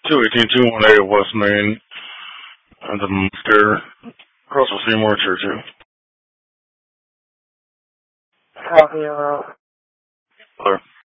218-218 West Main, and the stair across from Seymour Church. Copy, hello. Hello.